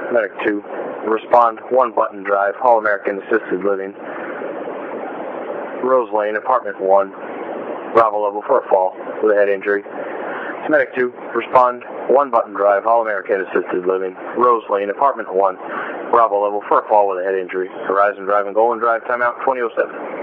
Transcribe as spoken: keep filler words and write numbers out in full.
Medic two, respond one button drive, All American Assisted Living, Rose Lane, apartment one, Bravo level for a fall with a head injury. Medic two, respond one button drive, All American Assisted Living, Rose Lane, apartment one, Bravo level for a fall with a head injury. Horizon Drive and Golden Drive, timeout twenty oh seven.